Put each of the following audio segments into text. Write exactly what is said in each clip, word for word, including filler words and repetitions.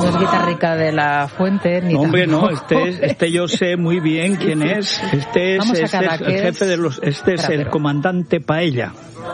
No es Guitarrica de la Fuente, ni no, hombre, tampoco. no, este, es, este yo sé muy bien quién es. Este es, este es el jefe de los, este es el comandante Paella.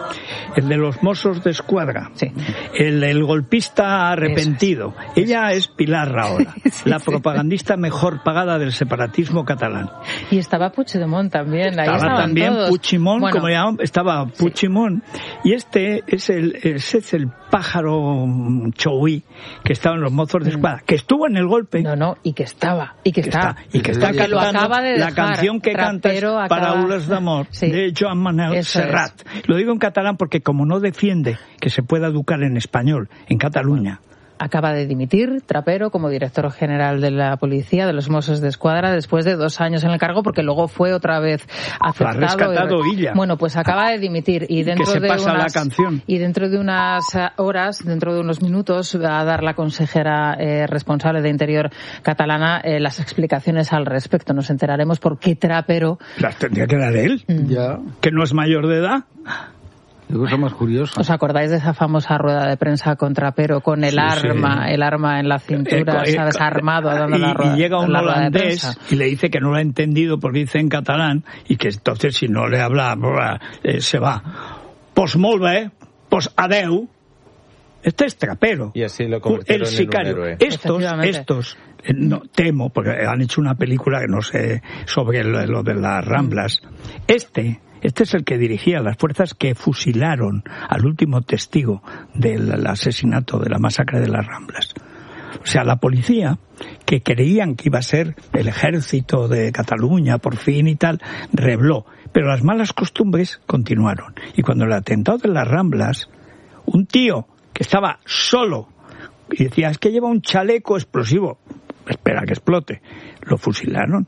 El de los Mossos de Escuadra, sí. el, el golpista arrepentido. Es. Ella es Pilar Rahola, sí, la propagandista sí. mejor pagada del separatismo catalán. Y estaba Puigdemont también. Ahí estaba también todos. Puigdemont, bueno. como llamaban, estaba Puigdemont. Sí. Y este es el, ese es el pájaro Chouí que estaba en los Mossos de Escuadra, que estuvo en el golpe. No, no, y que estaba, y que, que está, está, y que está que cantando lo acaba de la canción que canta es acaba... Paraules d'amor, sí. de Joan Manel Eso Serrat. Es. Lo digo en catalán porque como no defiende que se pueda educar en español en Cataluña. Acaba de dimitir Trapero como director general de la policía, de los Mossos de Escuadra, después de dos años en el cargo, porque luego fue otra vez aceptado. Lo ha rescatado y... Illa. Bueno, pues acaba de dimitir y dentro que se de pasa unas... la canción. Y dentro de unas horas, dentro de unos minutos, va a dar la consejera eh, responsable de Interior catalana eh, las explicaciones al respecto. Nos enteraremos por qué Trapero... Las tendría que dar él, mm. ya. Que no es mayor de edad. Qué cosa más curiosa. ¿Os acordáis de esa famosa rueda de prensa con Trapero con el sí, arma, sí. el arma en la cintura, eh, eh, desarmado, dando y, la rueda? Y llega un holandés y le dice que no lo ha entendido porque dice en catalán y que entonces si no le habla eh, se va. Pues molt bé, pues adeu. Este es Trapero. Y así lo convirtieron el sicario. En un héroe. Estos, estos, eh, no, temo, porque han hecho una película que no sé sobre lo, lo de las Ramblas. Este... Este es el que dirigía las fuerzas que fusilaron al último testigo del asesinato, de la masacre de las Ramblas. O sea, la policía, que creían que iba a ser el ejército de Cataluña por fin y tal, rebló. Pero las malas costumbres continuaron. Y cuando el atentado de las Ramblas, un tío que estaba solo y decía, es que lleva un chaleco explosivo, espera que explote, lo fusilaron.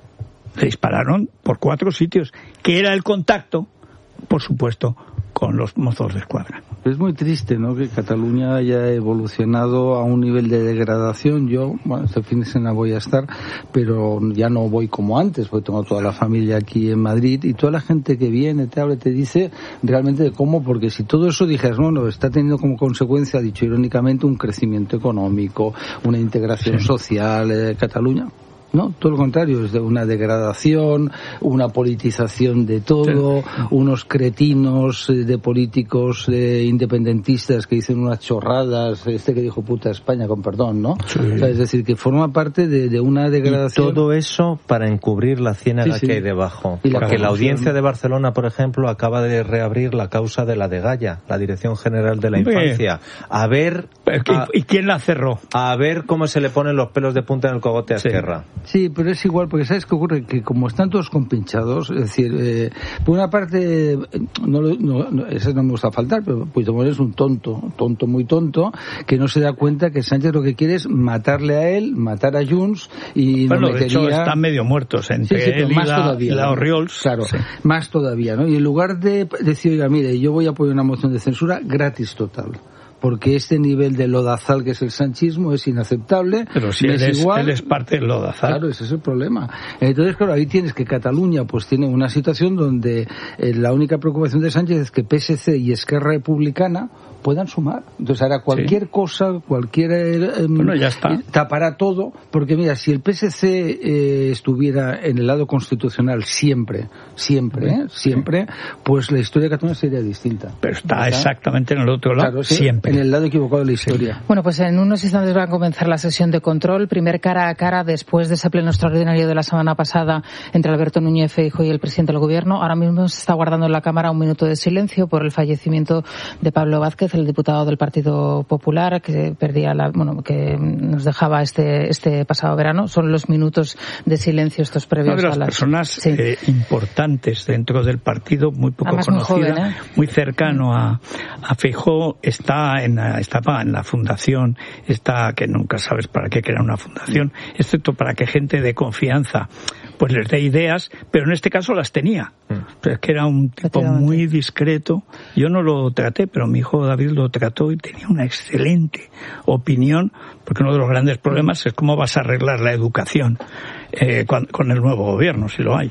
Le dispararon por cuatro sitios, que era el contacto, por supuesto, con los Mossos de Escuadra. Es muy triste, ¿no?, que Cataluña haya evolucionado a un nivel de degradación. Yo, bueno, este fin de semana voy a estar, pero ya no voy como antes, porque tengo toda la familia aquí en Madrid, y toda la gente que viene, te habla, te dice realmente de cómo, porque si todo eso dijeras, no, no, está teniendo como consecuencia, dicho irónicamente, un crecimiento económico, una integración sí. social de eh, Cataluña. No, todo lo contrario, es de una degradación, una politización de todo, sí. unos cretinos de políticos eh, independentistas que dicen unas chorradas, este que dijo puta España, con perdón, ¿no? Sí. O sea, es decir, que forma parte de, de una degradación. Y todo eso para encubrir la ciénaga sí, sí. que hay debajo. Y Porque la, la audiencia de Barcelona, por ejemplo, acaba de reabrir la causa de la Degalla, la Dirección General de la Infancia. A ver... A, ¿Y quién la cerró? A ver cómo se le ponen los pelos de punta en el cogote a Esquerra. Sí. Sí, pero es igual, porque ¿sabes qué ocurre? Que como están todos compinchados, es decir, eh, por una parte, no, no, no, eso no me gusta faltar, pero Puigdemont es un tonto, tonto muy tonto, que no se da cuenta que Sánchez lo que quiere es matarle a él, matar a Junts y bueno, no de metería... hecho están medio muertos entre sí, sí, él más y la, todavía, la ¿no? Orriols. Claro, sí. más todavía, ¿no? Y en lugar de decir, oiga, mire, yo voy a poner una moción de censura gratis total, porque este nivel de lodazal que es el sanchismo es inaceptable. Pero si él es, igual, él es parte del lodazal. Claro, ese es el problema. Entonces, claro, ahí tienes que Cataluña pues tiene una situación donde eh, la única preocupación de Sánchez es que P S C y Esquerra Republicana puedan sumar. Entonces ahora cualquier sí. cosa, cualquier... Eh, bueno, ya está. Tapará todo, porque mira, si el P S C eh, estuviera en el lado constitucional siempre, siempre, ¿eh? siempre, sí. pues la historia de Cataluña sería distinta. Pero está ¿verdad? Exactamente en el otro lado, claro, sí, siempre. En el lado equivocado de la historia. Sí. Bueno, pues en unos instantes va a comenzar la sesión de control, primer cara a cara después de ese pleno extraordinario de la semana pasada entre Alberto Núñez Feijóo y el presidente del Gobierno. Ahora mismo se está guardando en la Cámara un minuto de silencio por el fallecimiento de Pablo Vázquez, el diputado del Partido Popular, que perdía la, bueno, que nos dejaba este este pasado verano. Son los minutos de silencio estos previos Una de las a las personas sí. eh, importantes dentro del partido, muy poco Además, conocida, muy, joven, ¿eh? muy cercano a, a Feijóo, está en la, estaba en la fundación, está que nunca sabes para qué crear una fundación, excepto para que gente de confianza pues les dé ideas, pero en este caso las tenía. Mm. Es que era un tipo muy discreto. Yo no lo traté, pero mi hijo David lo trató y tenía una excelente opinión, porque uno de los grandes problemas es cómo vas a arreglar la educación eh, con, con el nuevo gobierno, si lo hay.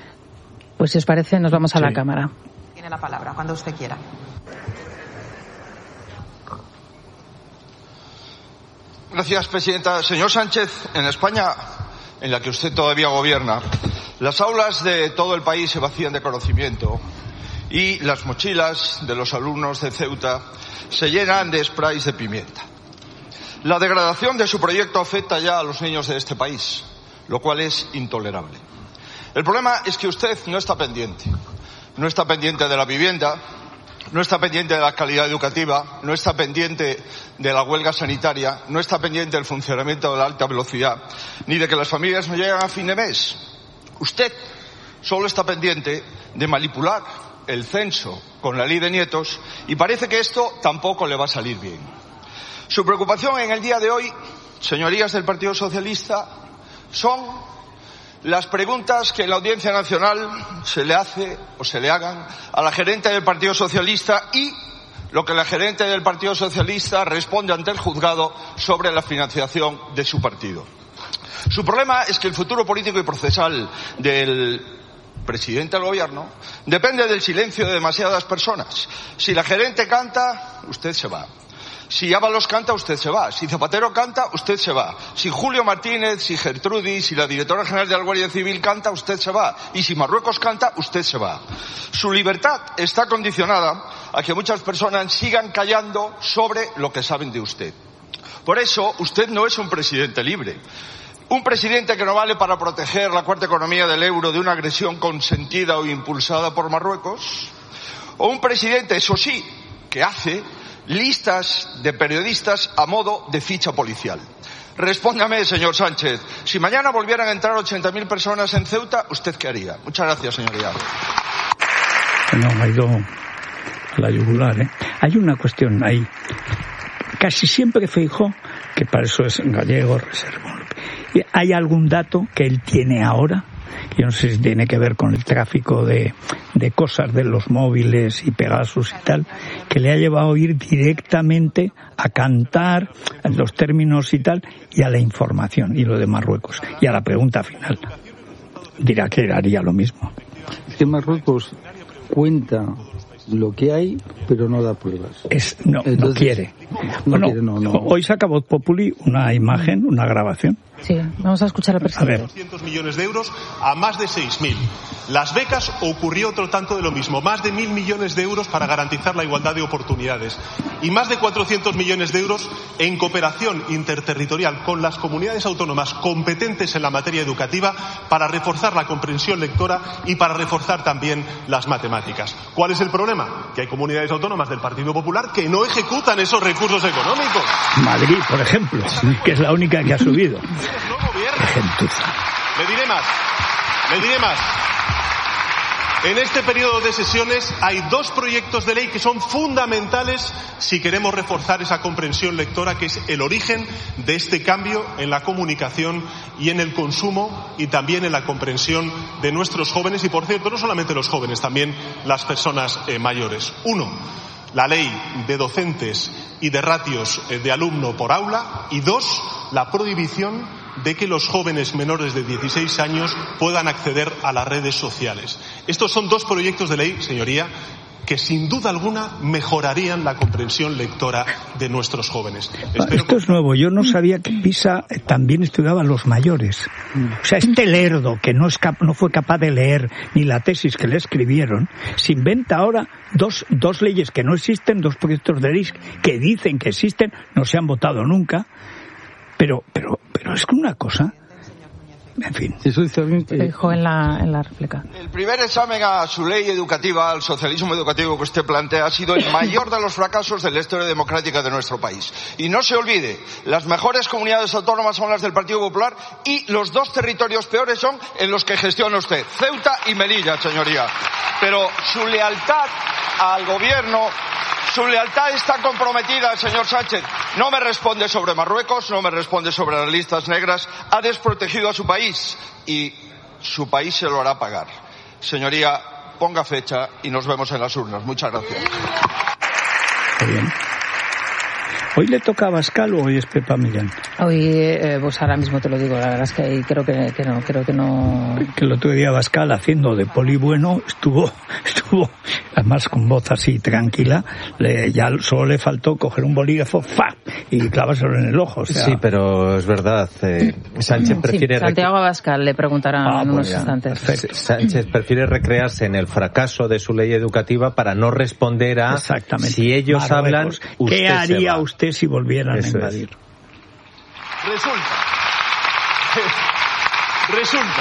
Pues si os parece, nos vamos a sí. la Cámara. Tiene la palabra, cuando usted quiera. Gracias, presidenta. Señor Sánchez, en España, en la que usted todavía gobierna, las aulas de todo el país se vacían de conocimiento y las mochilas de los alumnos de Ceuta se llenan de sprays de pimienta. La degradación de su proyecto afecta ya a los niños de este país, lo cual es intolerable. El problema es que usted no está pendiente. No está pendiente de la vivienda, no está pendiente de la calidad educativa, no está pendiente de la huelga sanitaria, no está pendiente del funcionamiento de la alta velocidad, ni de que las familias no lleguen a fin de mes. Usted solo está pendiente de manipular el censo con la ley de nietos y parece que esto tampoco le va a salir bien. Su preocupación en el día de hoy, señorías del Partido Socialista, son las preguntas que en la Audiencia Nacional se le hace o se le hagan a la gerente del Partido Socialista y lo que la gerente del Partido Socialista responde ante el juzgado sobre la financiación de su partido. Su problema es que el futuro político y procesal del presidente del gobierno depende del silencio de demasiadas personas. Si la gerente canta, usted se va. Si Ábalos canta, usted se va. Si Zapatero canta, usted se va. Si Julio Martínez, si Gertrudis, si la directora general de la Guardia Civil canta, usted se va. Y si Marruecos canta, usted se va. Su libertad está condicionada a que muchas personas sigan callando sobre lo que saben de usted. Por eso, usted no es un presidente libre. Un presidente que no vale para proteger la cuarta economía del euro de una agresión consentida o impulsada por Marruecos. O un presidente, eso sí, que hace listas de periodistas a modo de ficha policial. Respóndame, señor Sánchez, si mañana volvieran a entrar ochenta mil personas en Ceuta, ¿usted qué haría? Muchas gracias, señoría. No, me ha ido a la yugular, ¿eh? Hay una cuestión ahí. Casi siempre Feijóo, que para eso es gallego, reserva. ¿Hay algún dato que él tiene ahora? Yo no sé si tiene que ver con el tráfico de, de cosas de los móviles y Pegasus y tal, que le ha llevado a ir directamente a cantar los términos y tal, y a la información, y lo de Marruecos. Y a la pregunta final. Dirá que haría lo mismo. Es que Marruecos cuenta lo que hay, pero no da pruebas. Es, no, Entonces, no quiere. No bueno, quiere no, no. Hoy saca Voz Populi una imagen, una grabación. Sí, vamos a escuchar al presidente. A ver. doscientos millones de euros a más de seis mil. Las becas ocurrió otro tanto de lo mismo. Más de mil millones de euros para garantizar la igualdad de oportunidades. Y más de cuatrocientos millones de euros en cooperación interterritorial con las comunidades autónomas competentes en la materia educativa para reforzar la comprensión lectora y para reforzar también las matemáticas. ¿Cuál es el problema? Que hay comunidades autónomas del Partido Popular que no ejecutan esos recursos económicos. Madrid, por ejemplo, que es la única que ha subido. No gobiernan. Le diré más, le diré más. En este periodo de sesiones hay dos proyectos de ley que son fundamentales si queremos reforzar esa comprensión lectora, que es el origen de este cambio en la comunicación y en el consumo y también en la comprensión de nuestros jóvenes y, por cierto, no solamente los jóvenes, también las personas eh, mayores. Uno, la ley de docentes y de ratios eh, de alumno por aula. Y dos, la prohibición de que los jóvenes menores de dieciséis años puedan acceder a las redes sociales. Estos son dos proyectos de ley, señoría, que sin duda alguna mejorarían la comprensión lectora de nuestros jóvenes. Espero Esto que... es nuevo. Yo no sabía que PISA también estudiaba a los mayores. O sea, este lerdo que no, es cap- no fue capaz de leer ni la tesis que le escribieron, se inventa ahora dos, dos leyes que no existen, dos proyectos de ley que dicen que existen, no se han votado nunca. Pero, pero, pero es que una cosa, en fin. Eso dijo en la, en la réplica. El primer examen a su ley educativa, al socialismo educativo que usted plantea, ha sido el mayor de los fracasos de la historia democrática de nuestro país. Y no se olvide, las mejores comunidades autónomas son las del Partido Popular y los dos territorios peores son en los que gestiona usted, Ceuta y Melilla, señoría. Pero su lealtad al gobierno... Su lealtad está comprometida, señor Sánchez. No me responde sobre Marruecos, no me responde sobre las listas negras. Ha desprotegido a su país y su país se lo hará pagar. Señoría, ponga fecha y nos vemos en las urnas. Muchas gracias. Muy bien. ¿Hoy le toca a Abascal o hoy es Pepa Millán? Hoy, eh, pues ahora mismo te lo digo, la verdad es que ahí creo que, que no, creo que no... Que el otro día Abascal, haciendo de poli bueno, estuvo, estuvo además con voz así tranquila, le, ya solo le faltó coger un bolígrafo, ¡fa!, y clavárselo en el ojo. O sea, sí, pero es verdad, eh, Sánchez prefiere... Sí, Santiago Abascal le preguntará ah, en unos pues instantes. Perfecto. Sánchez prefiere recrearse en el fracaso de su ley educativa para no responder a si ellos Marruecos, hablan, usted ¿qué haría usted si volvieran Eso a invadir? Es. Resulta, resulta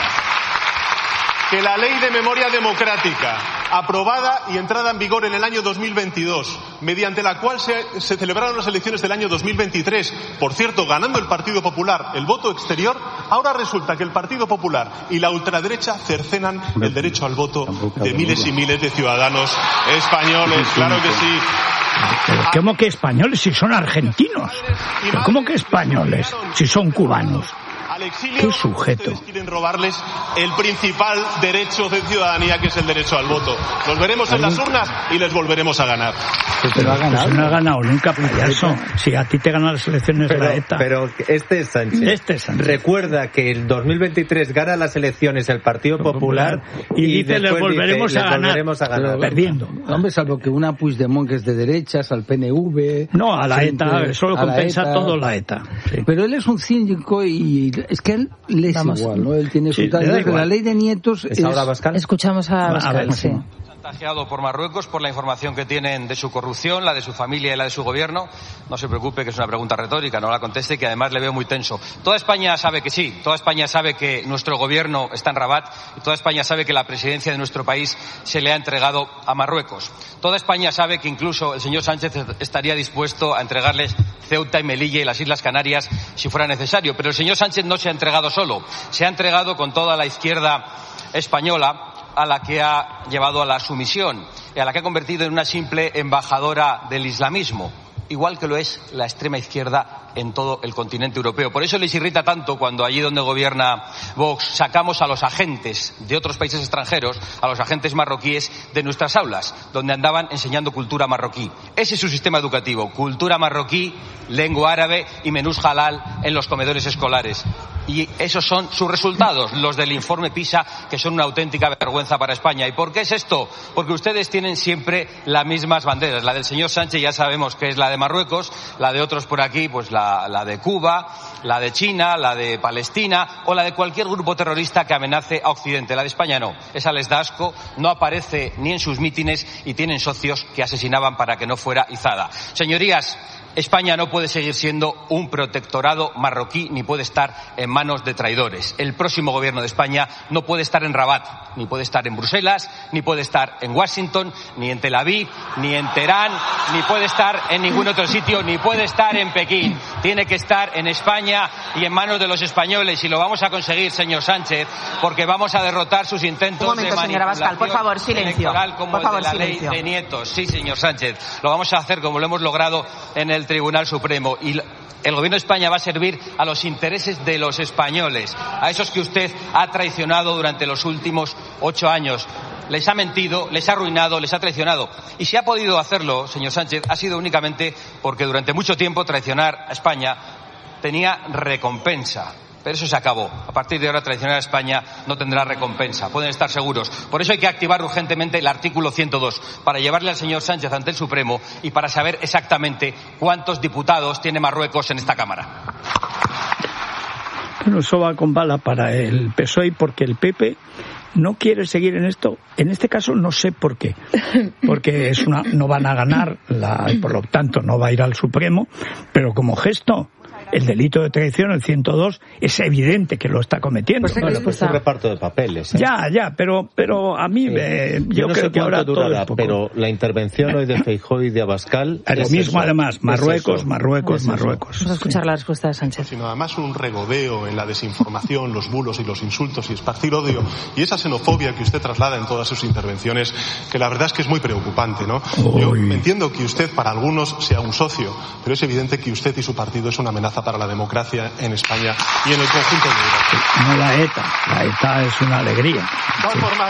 que la ley de memoria democrática, aprobada y entrada en vigor en el año dos mil veintidós, mediante la cual se, se celebraron las elecciones del año dos mil veintitrés, por cierto, ganando el Partido Popular el voto exterior, ahora resulta que el Partido Popular y la ultraderecha cercenan el derecho al voto de miles y miles de ciudadanos españoles. Claro que sí. ¿Pero cómo que españoles si son argentinos? ¿Pero cómo que españoles si son cubanos? ¿Qué sujeto? Ustedes quieren robarles el principal derecho de ciudadanía, que es el derecho al voto. Los veremos en las urnas y les volveremos a ganar. Pero, pero ha ganado. Pues no ha ganado nunca, payaso. Si a ti te ganan las elecciones pero, la ETA. Pero este es Sánchez. Este es Sánchez. Recuerda que el dos mil veintitrés gana las elecciones el Partido Popular y, y dice les volveremos, dice, a, ganar, volveremos a ganar. Pero, perdiendo. Hombre, salvo que una Puigdemont que es de derechas, al P N V... No, a la ETA, eso lo compensa ETA, todo la ETA. Sí. Pero él es un cínico y es que él le es Vamos. igual, ¿no? Él tiene su sí, tal, la ley de nietos es... ahora Abascal? Escuchamos a Abascal, a ver, sí. Chantajeado por Marruecos por la información que tienen de su corrupción, la de su familia y la de su gobierno. No se preocupe, que es una pregunta retórica, no la conteste, y que además le veo muy tenso. Toda España sabe que sí, toda España sabe que nuestro gobierno está en Rabat y toda España sabe que la presidencia de nuestro país se le ha entregado a Marruecos. Toda España sabe que incluso el señor Sánchez estaría dispuesto a entregarles Ceuta y Melilla y las Islas Canarias si fuera necesario. Pero el señor Sánchez no se ha entregado solo, se ha entregado con toda la izquierda española, a la que ha llevado a la sumisión y a la que ha convertido en una simple embajadora del islamismo, igual que lo es la extrema izquierda en todo el continente europeo. Por eso les irrita tanto cuando allí donde gobierna Vox sacamos a los agentes de otros países extranjeros, a los agentes marroquíes de nuestras aulas, donde andaban enseñando cultura marroquí. Ese es su sistema educativo, cultura marroquí, lengua árabe y menús halal en los comedores escolares. Y esos son sus resultados, los del informe PISA, que son una auténtica vergüenza para España. ¿Y por qué es esto? Porque ustedes tienen siempre las mismas banderas. La del señor Sánchez ya sabemos que es la de Marruecos, la de otros por aquí, pues la, la de Cuba, la de China, la de Palestina o la de cualquier grupo terrorista que amenace a Occidente. La de España no. Esa les da asco, no aparece ni en sus mítines y tienen socios que asesinaban para que no fuera izada. Señorías, España no puede seguir siendo un protectorado marroquí ni puede estar en manos de traidores. El próximo gobierno de España no puede estar en Rabat, ni puede estar en Bruselas, ni puede estar en Washington, ni en Tel Aviv, ni en Teherán, ni puede estar en ningún otro sitio, ni puede estar en Pekín. Tiene que estar en España y en manos de los españoles, y lo vamos a conseguir, señor Sánchez, porque vamos a derrotar sus intentos Un momento, de manipulación Abascal, por favor, silencio. electoral como por favor, el de la silencio. ley de nietos. Sí, señor Sánchez, lo vamos a hacer como lo hemos logrado en el Tribunal Supremo, y el gobierno de España va a servir a los intereses de los españoles, a esos que usted ha traicionado durante los últimos ocho años. Les ha mentido, les ha arruinado, les ha traicionado. Y si ha podido hacerlo, señor Sánchez, ha sido únicamente porque durante mucho tiempo traicionar a España tenía recompensa. Pero eso se acabó. A partir de ahora, traicionar a España no tendrá recompensa. Pueden estar seguros. Por eso hay que activar urgentemente el artículo ciento dos, para llevarle al señor Sánchez ante el Supremo y para saber exactamente cuántos diputados tiene Marruecos en esta Cámara. Bueno, eso va con bala para el P S O E, porque el P P no quiere seguir en esto. En este caso no sé por qué. Porque es una, no van a ganar, la, por lo tanto no va a ir al Supremo, pero como gesto, el delito de traición, el ciento dos, es evidente que lo está cometiendo. Pues bueno, pues un reparto de papeles. ¿eh? Ya, ya, pero pero a mí eh, yo, yo no creo sé que ahora durará, todo pero la intervención hoy de Feijóo y de Abascal es lo mismo, eso, además, Marruecos, es Marruecos, es Marruecos. Vamos a escuchar la respuesta de Sánchez. Sino además un regodeo en la desinformación, los bulos y los insultos y esparcir odio y esa xenofobia que usted traslada en todas sus intervenciones, que la verdad es que es muy preocupante, ¿no? Uy. Yo entiendo que usted para algunos sea un socio, pero es evidente que usted y su partido es una amenaza para la democracia en España y en el conjunto de Europa. No la ETA, la ETA es una alegría. De todas formas,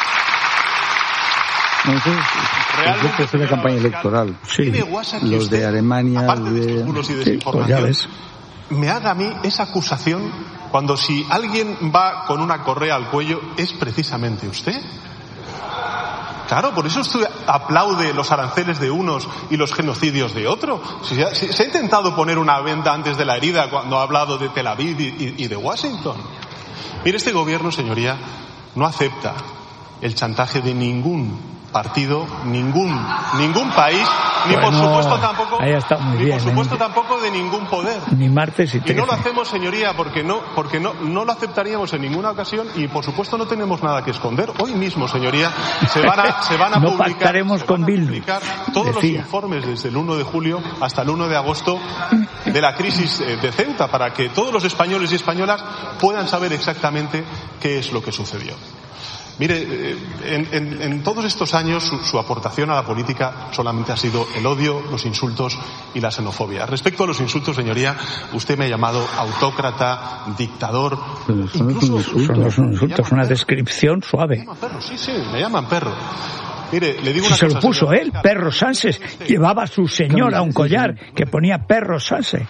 no, eso es, es una campaña electoral. Sí. Los usted, de Alemania, aparte de sus bulos y desinformación, sí, pues me haga a mí esa acusación cuando si alguien va con una correa al cuello es precisamente usted. Claro, por eso usted aplaude los aranceles de unos y los genocidios de otros. Si se, ha, si se ha intentado poner una venda antes de la herida cuando ha hablado de Tel Aviv y, y, y de Washington. Mire, este gobierno, señoría, no acepta el chantaje de ningún partido, ningún ningún país, ni bueno, por supuesto tampoco ahí está muy ni bien, por supuesto ¿eh? tampoco de ningún poder. Ni martes y trece. Y no lo hacemos, señoría, porque no porque no no lo aceptaríamos en ninguna ocasión y por supuesto no tenemos nada que esconder. Hoy mismo, señoría, se van a se van a no publicar, pactaremos se con van a Bildu, publicar todos decía. los informes desde el uno de julio hasta el uno de agosto de la crisis de Ceuta para que todos los españoles y españolas puedan saber exactamente qué es lo que sucedió. Mire, en, en, en todos estos años su, su aportación a la política solamente ha sido el odio, los insultos y la xenofobia. Respecto a los insultos, señoría, usted me ha llamado autócrata, dictador. Pero son incluso insultos, son los insultos, una descripción suave. Me llaman perro, sí, sí, me llaman perro. Mire, le digo una si cosa, se lo puso señor, él, Perro Sánchez. Llevaba a su señora un collar que ponía Perro Sánchez.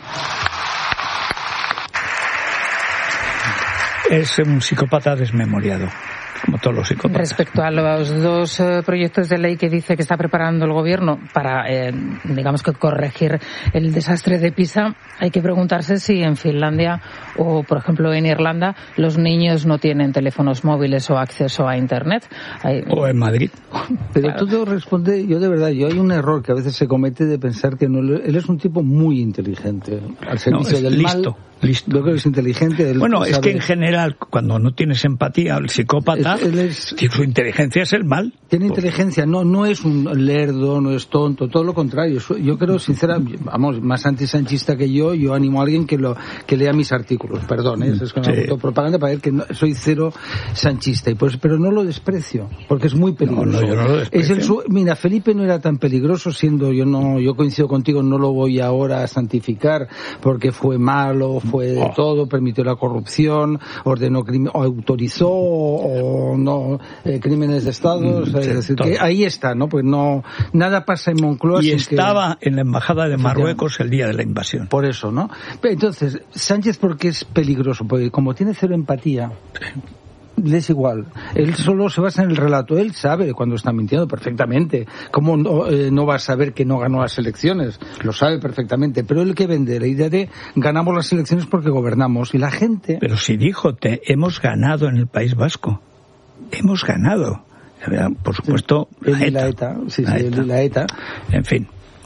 Es un psicópata desmemoriado, como todos los psicópatas. Respecto a los dos eh, proyectos de ley que dice que está preparando el gobierno para, eh, digamos que corregir el desastre de Pisa, hay que preguntarse si en Finlandia o, por ejemplo, en Irlanda los niños no tienen teléfonos móviles o acceso a Internet. Hay... O en Madrid. Pero claro. Todo responde, yo de verdad, yo hay un error que a veces se comete de pensar que no, él es un tipo muy inteligente, al servicio no, del listo. mal. Listo. Yo creo que es inteligente. Bueno, sabe. Es que en general, cuando no tienes empatía, el psicópata, es, es, su inteligencia es el mal. Tiene pues. inteligencia, no no es un lerdo, no es tonto, todo lo contrario. Yo creo, sinceramente, vamos, más antisanchista que yo, yo animo a alguien que lo que lea mis artículos, perdón, ¿eh? Es con sí. autopropaganda para ver que no, soy cero sanchista, y pues, pero no lo desprecio, porque es muy peligroso. No, no, yo no lo desprecio. Es el, mira, Felipe no era tan peligroso, siendo yo no, yo coincido contigo, no lo voy ahora a santificar, porque fue malo, fue de oh. todo, permitió la corrupción, ordenó crimen, o autorizó o no eh, crímenes de Estado, mm, o sea, sí, es decir, todo. Que ahí está, ¿no? Pues no, nada pasa en Moncloa. Y estaba que... en la embajada de Marruecos el día de la invasión. Por eso, ¿no? Entonces, Sánchez, ¿por qué es peligroso? Porque como tiene cero empatía, le es igual. Él solo se basa en el relato. Él sabe cuando está mintiendo perfectamente. ¿Cómo no, eh, no va a saber que no ganó las elecciones? Lo sabe perfectamente. Pero él que vende la idea de ganamos las elecciones porque gobernamos. Y la gente... Pero si dijo, te, hemos ganado en el País Vasco. Hemos ganado. Por supuesto, sí, la, ETA. la ETA. Sí, la, sí, ETA. la ETA. En fin.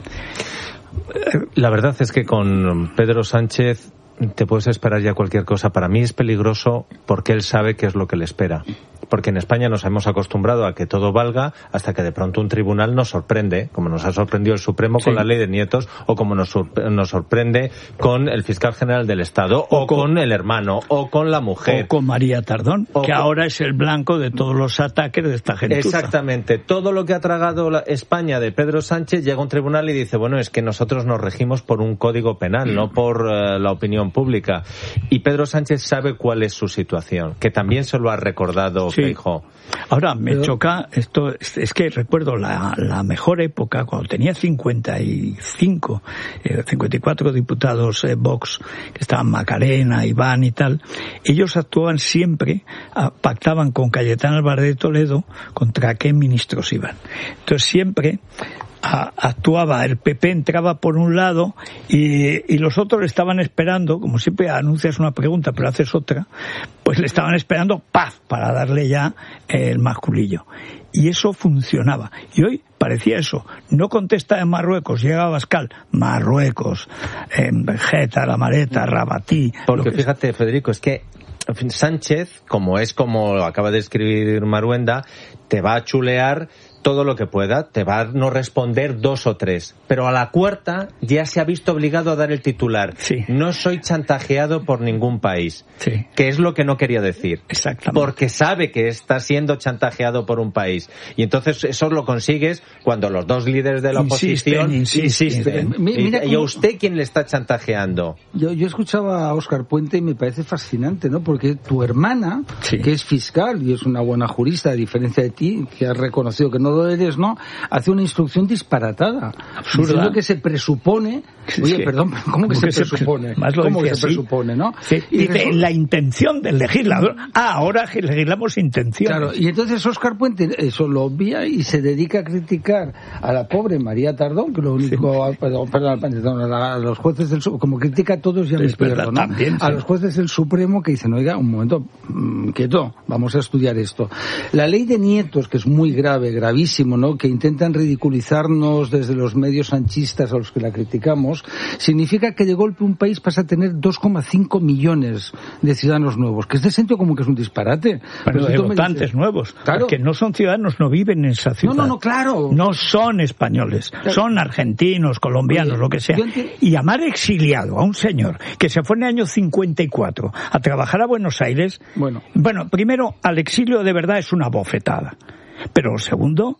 La verdad es que con Pedro Sánchez te puedes esperar ya cualquier cosa. Para mí es peligroso porque él sabe qué es lo que le espera. Porque en España nos hemos acostumbrado a que todo valga hasta que de pronto un tribunal nos sorprende, como nos ha sorprendido el Supremo sí. con la ley de nietos, o como nos, nos sorprende con el fiscal general del Estado, o, o con, con el hermano, o con la mujer. O con María Tardón, que con... ahora es el blanco de todos los ataques de esta gente. Exactamente. Todo lo que ha tragado la España de Pedro Sánchez llega a un tribunal y dice, bueno, es que nosotros nos regimos por un código penal, no por uh, la opinión pública. Y Pedro Sánchez sabe cuál es su situación, que también se lo ha recordado sí. Feijóo. Ahora, me Pero... choca, esto es, es que recuerdo la, la mejor época, cuando tenía cincuenta y cinco, eh, cincuenta y cuatro diputados eh, Vox, que estaban Macarena, Iván y tal, ellos actuaban siempre, a, pactaban con Cayetano Álvarez de Toledo contra qué ministros iban. Entonces siempre... A, actuaba, el P P entraba por un lado y, y los otros estaban esperando, como siempre anuncias una pregunta pero haces otra, pues le estaban esperando ¡paf! Para darle ya el masculillo. Y eso funcionaba. Y hoy parecía eso. No contesta en Marruecos, llega a Abascal, Marruecos, en Geta, La Mareta, Rabatí. Porque fíjate, Federico, es que Sánchez, como es como acaba de escribir Maruenda, te va a chulear todo lo que pueda, te va a no responder dos o tres, pero a la cuarta ya se ha visto obligado a dar el titular. Sí. No soy chantajeado por ningún país, sí. que es lo que no quería decir. Exactamente. Porque sabe que está siendo chantajeado por un país. Y entonces eso lo consigues cuando los dos líderes de la oposición insisten. insisten. insisten. Mira, ¿y a usted quién le está chantajeando? Yo, yo escuchaba a Óscar Puente y me parece fascinante, ¿no? Porque tu hermana, sí. que es fiscal y es una buena jurista, a diferencia de ti, que has reconocido que no abogado eres, ¿no? Hace una instrucción disparatada. Absurda. Diciendo que se presupone... Es Oye, que, perdón, ¿cómo que se se presupone? Más lo ¿Cómo que dice se así? presupone, no? Sí, Y dice, eso- la intención del legislador. Ah, ahora legislamos intenciones. Claro, y entonces Óscar Puente eso lo obvia y se dedica a criticar a la pobre María Tardón, que lo único, sí. perdón, perdón, perdón, a los jueces del Supremo, como critica a todos ya me es pierdo, verdad, ¿no? También, sí. A los jueces del Supremo que dicen, oiga, un momento, mmm, quieto, vamos a estudiar esto. La ley de nietos, que es muy grave, gravísimo, ¿no? Que intentan ridiculizarnos desde los medios sanchistas a los que la criticamos, significa que de golpe un país pasa a tener dos coma cinco millones de ciudadanos nuevos, que es de sentido como que es un disparate. Pero si de tú me votantes dices, nuevos, claro. porque no son ciudadanos, no viven en esa ciudad. No, no, no, claro. No son españoles, claro. Son argentinos, colombianos, Oye, lo que sea. Y llamar exiliado a un señor que se fue en el año cincuenta y cuatro a trabajar a Buenos Aires, bueno, bueno primero, al exilio de verdad es una bofetada. Pero segundo,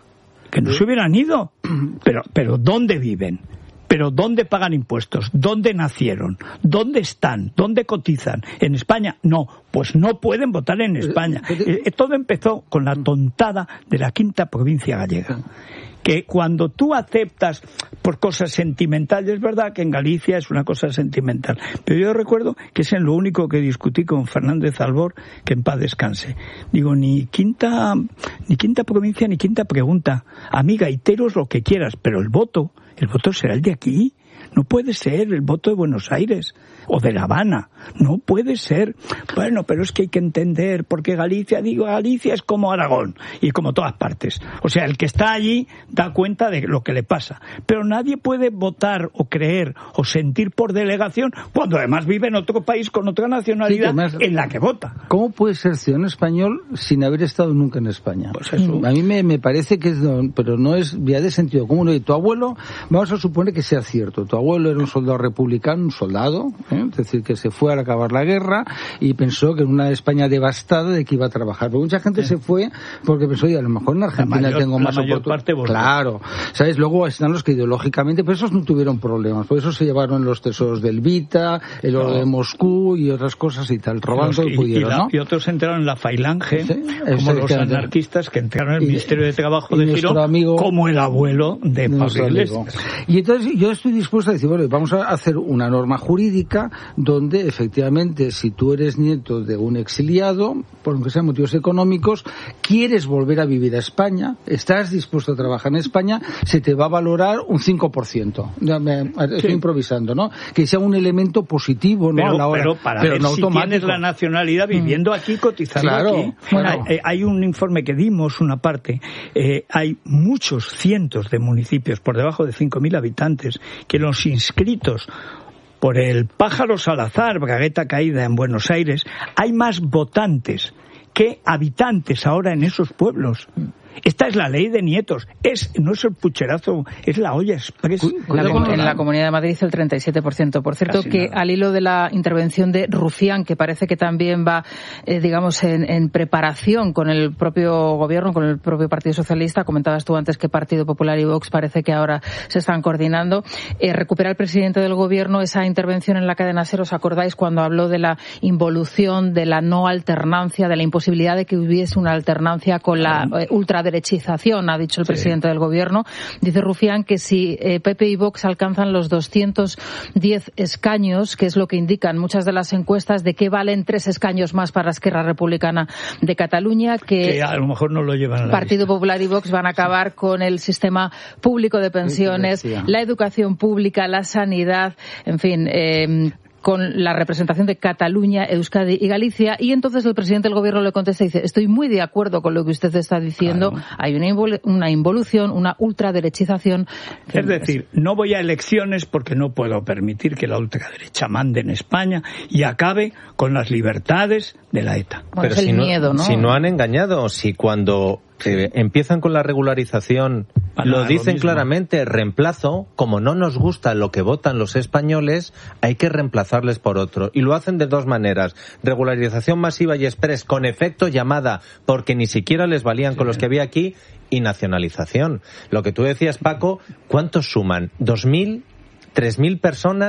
que no se hubieran ido. Pero, pero ¿dónde viven? Pero ¿dónde pagan impuestos? ¿Dónde nacieron? ¿Dónde están? ¿Dónde cotizan? ¿En España? No, pues no pueden votar en España. Eh, todo empezó con la tontada de la quinta provincia gallega. Que cuando tú aceptas por cosas sentimentales, es verdad que en Galicia es una cosa sentimental, pero yo recuerdo que es en lo único que discutí con Fernández Albor, que en paz descanse. Digo, ni quinta, ni quinta provincia ni quinta pregunta. A mí, gaiteros, lo que quieras, pero el voto, el voto será el de aquí. No puede ser el voto de Buenos Aires o de La Habana. No puede ser. Bueno, pero es que hay que entender, porque Galicia, digo, Galicia es como Aragón y como todas partes. O sea, el que está allí da cuenta de lo que le pasa. Pero nadie puede votar o creer o sentir por delegación cuando además vive en otro país con otra nacionalidad, sí, además, en la que vota. ¿Cómo puede ser ciudadano español sin haber estado nunca en España? Pues eso. A mí me, me parece que es, pero no es ya de sentido común. Y tu abuelo, vamos a suponer que sea cierto. Tu abuelo era un soldado republicano, un soldado, ¿eh? Es decir, que se fue al acabar la guerra y pensó que en una España devastada de que iba a trabajar. Pero mucha gente sí. se fue porque pensó, oye, a lo mejor en Argentina mayor, tengo más oportunidades. Claro, ¿sabes? Luego están los que ideológicamente, pero esos no tuvieron problemas. Por eso se llevaron los tesoros del Vita, el oro no. de Moscú y otras cosas y tal, robando y, y pudieron, y, la, ¿no? y otros entraron en la Falange, ¿sí? como los anarquistas que entraron en el y, Ministerio de Trabajo de Girón, amigo, como el abuelo de Pablo Iglesias. Y entonces yo estoy dispuesto a decir, bueno, vamos a hacer una norma jurídica donde efectivamente si tú eres nieto de un exiliado, por lo que sean motivos económicos, quieres volver a vivir a España, estás dispuesto a trabajar en España, se te va a valorar un cinco por ciento. Ya me, estoy sí. improvisando, ¿no? Que sea un elemento positivo, ¿no? Pero, a la hora, pero para pero ver no si automático. Tienes la nacionalidad viviendo aquí, cotizando claro, aquí. Claro. Hay, hay un informe que dimos, una parte, eh, hay muchos cientos de municipios por debajo de cinco mil habitantes que los inscritos por el Pájaro Salazar, bragueta caída en Buenos Aires, hay más votantes que habitantes ahora en esos pueblos. Esta es la ley de nietos. Es, no es el pucherazo, es la olla express. La, en la Comunidad de Madrid el treinta y siete por ciento. Por cierto, Casi que nada. Al hilo de la intervención de Rufián, que parece que también va, eh, digamos, en, en preparación con el propio gobierno, con el propio Partido Socialista, comentabas tú antes que Partido Popular y Vox parece que ahora se están coordinando. Eh, recupera el presidente del gobierno esa intervención en la cadena SER, ¿os acordáis? Cuando habló de la involución, de la no alternancia, de la imposibilidad de que hubiese una alternancia con la eh, ultra derechización, ha dicho el sí. presidente del gobierno. Dice Rufián que si eh, P P y Vox alcanzan los doscientos diez escaños, que es lo que indican muchas de las encuestas, de que valen tres escaños más para Esquerra Republicana de Cataluña, que, que a lo mejor no lo llevan a la Partido lista. Popular y Vox van a acabar con el sistema público de pensiones, sí, la educación pública, la sanidad, en fin, eh, con la representación de Cataluña, Euskadi y Galicia, y entonces el presidente del gobierno le contesta y dice, estoy muy de acuerdo con lo que usted está diciendo, claro. Hay una, invol- una involución, una ultraderechización. Es decir, no voy a elecciones porque no puedo permitir que la ultraderecha mande en España y acabe con las libertades de la ETA. Bueno, Pero es el si, no, miedo, ¿no? si no han engañado, si cuando eh, empiezan con la regularización ah, lo dicen lo claramente, reemplazo, como no nos gusta lo que votan los españoles, hay que reemplazarles por otro. Y lo hacen de dos maneras. Regularización masiva y express con efecto llamada, porque ni siquiera les valían sí. con los que había aquí, y nacionalización. Lo que tú decías, Paco, ¿cuántos suman? ¿Dos mil? ¿Tres mil personas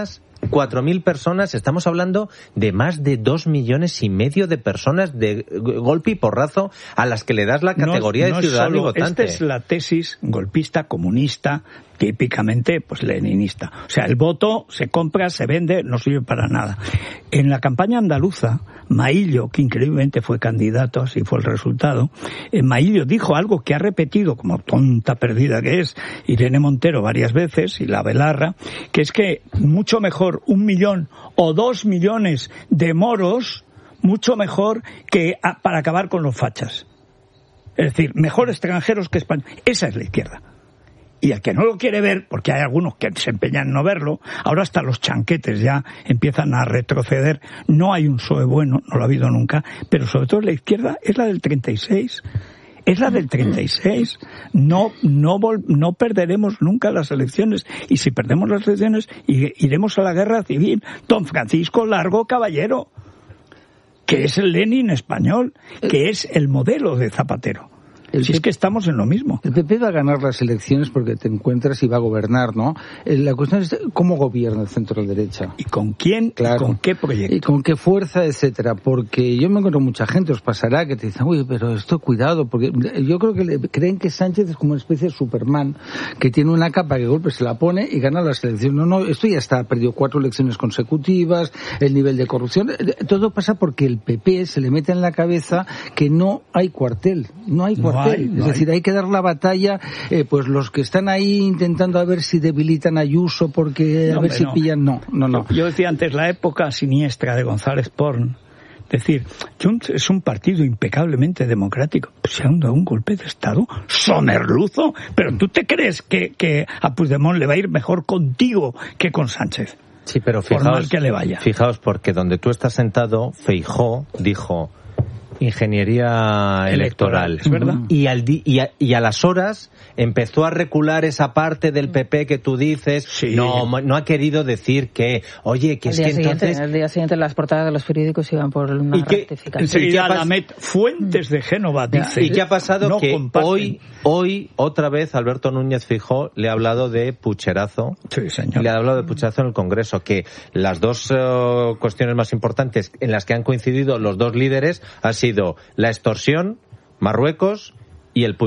cuatro mil personas, estamos hablando de más de dos millones y medio de personas de golpe y porrazo a las que le das la categoría no, no de ciudadano y votante. Esta es la tesis golpista, comunista, típicamente pues leninista. O sea, el voto se compra, se vende, no sirve para nada. En la campaña andaluza, Maillo, que increíblemente fue candidato, así fue el resultado, eh, Maillo dijo algo que ha repetido, como tonta perdida que es, Irene Montero varias veces, y la Belarra, que es que mucho mejor un millón o dos millones de moros, mucho mejor que a, para acabar con los fachas. Es decir, mejor extranjeros que españoles. Esa es la izquierda. Y el que no lo quiere ver, porque hay algunos que se empeñan en no verlo, ahora hasta los chanquetes ya empiezan a retroceder. No hay un P S O E bueno, no lo ha habido nunca, pero sobre todo la izquierda es la del treinta y seis. Es la del treinta y seis. No, no, vol- no perderemos nunca las elecciones. Y si perdemos las elecciones, iremos a la guerra civil. Don Francisco Largo Caballero, que es el Lenin español, que es el modelo de Zapatero. El si P P, es que estamos en lo mismo. El P P va a ganar las elecciones porque te encuentras y va a gobernar, ¿no? La cuestión es cómo gobierna el centro-derecha. ¿Y con quién? Claro. ¿Y con qué proyecto? Y con qué fuerza, etcétera. Porque yo me encuentro mucha gente, os pasará, que te dicen, uy, pero esto cuidado, porque yo creo que le, creen que Sánchez es como una especie de Superman, que tiene una capa que de golpe se la pone y gana las elecciones. No, no, esto ya está, perdió cuatro elecciones consecutivas, el nivel de corrupción, todo pasa porque el P P se le mete en la cabeza que no hay cuartel, no hay cuartel. No. Hay, no es decir, hay. hay que dar la batalla, eh, pues los que están ahí intentando a ver si debilitan a Ayuso porque a no, ver si no. pillan, no, no, no. Yo decía antes la época siniestra de González Porn. Es decir, Junts es un partido impecablemente democrático. Pues se ha dado un golpe de Estado somerluzo. Pero ¿tú te crees que, que a Puigdemont le va a ir mejor contigo que con Sánchez? Sí, pero fijaos, por mal que le vaya. Fijaos, porque donde tú estás sentado, Feijóo dijo ingeniería electoral, electoral, es verdad. Y, al di- y, a, y a las horas empezó a recular esa parte del P P que tú dices, sí. no no ha querido decir que, oye, que el es día que siguiente, entonces... El día siguiente las portadas de los periódicos iban por una ¿Y que, rectificación. enseguida la met Fuentes de Génova dice... ¿Y qué ha pasado? No que comparten. hoy, hoy, otra vez, Alberto Núñez Feijóo le ha hablado de pucherazo. Sí, señor. Le ha hablado de pucherazo en el Congreso, que las dos uh, cuestiones más importantes en las que han coincidido los dos líderes ha sido la extorsión, Marruecos y el